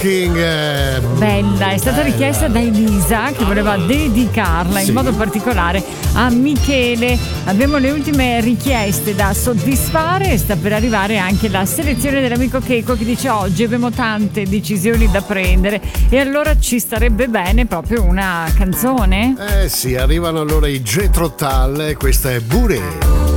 King. Bella, è stata richiesta da Elisa che voleva dedicarla in modo particolare a Michele. Abbiamo le ultime richieste da soddisfare e sta per arrivare anche la selezione dell'amico Checo che dice: oggi abbiamo tante decisioni da prendere e allora ci starebbe bene proprio una canzone. Sì, arrivano allora i Jethro Tull e questa è Bure.